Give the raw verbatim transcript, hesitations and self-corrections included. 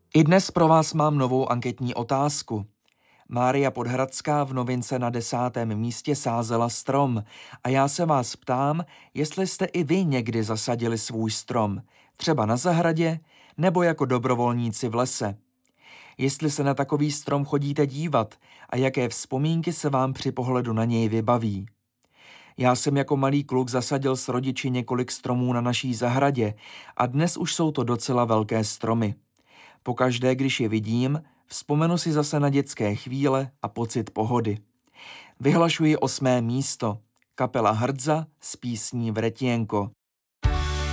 I dnes pro vás mám novou anketní otázku. Mária Podhradská v novince na desátém místě sázela strom a já se vás ptám, jestli jste i vy někdy zasadili svůj strom, třeba na zahradě nebo jako dobrovolníci v lese. Jestli se na takový strom chodíte dívat a jaké vzpomínky se vám při pohledu na něj vybaví. Já jsem jako malý kluk zasadil s rodiči několik stromů na naší zahradě a dnes už jsou to docela velké stromy. Pokaždé, když je vidím, vzpomenu si zase na dětské chvíle a pocit pohody. Vyhlašuji osmé místo. Kapela Hrdza s písní Vretěnko.